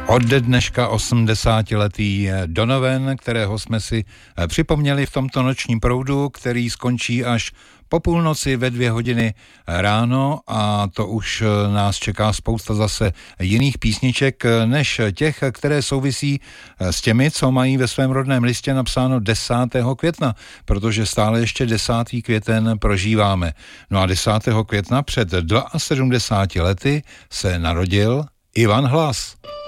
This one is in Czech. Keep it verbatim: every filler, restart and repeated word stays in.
Od dneška osmdesátiletý Donovan, kterého jsme si připomněli v tomto nočním proudu, který skončí až po půlnoci ve dvě hodiny ráno, a to už nás čeká spousta zase jiných písniček než těch, které souvisí s těmi, co mají ve svém rodném listě napsáno desátého května, protože stále ještě desátý květen prožíváme. No a desátého května před sedmdesát lety se narodil Ivan Hlas.